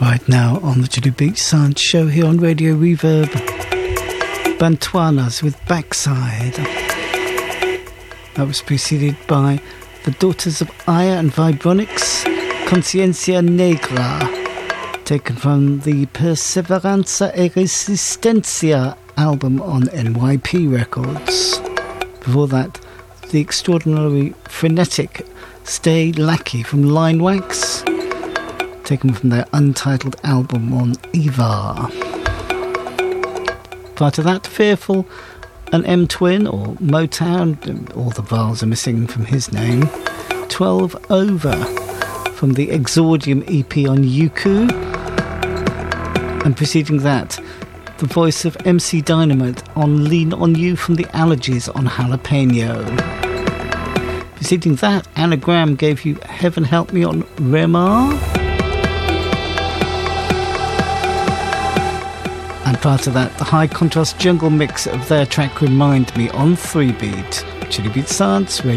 Right now on the Chili Beach Science Show here on Radio Reverb, Bantuanas with Backside. That was preceded by the Daughters of Aya and Vibronics, Conciencia Negra, taken from the Perseveranza e Resistencia album on NYP Records. Before that, the extraordinarily frenetic Stay Lackey from Line Wax, taken from their untitled album on Eva. Prior to that, Fearful, an M-Twin or Motown, all the vowels are missing from his name, 12 Over from the Exordium EP on Yuku, and preceding that, the voice of MC Dynamite on Lean On You from the Allergies on Jalapeno. Preceding that, Anagram gave you Heaven Help Me on Remar. And prior to that, the high contrast jungle mix of their track Remind Me on 3 Beat. Chili Beat Science,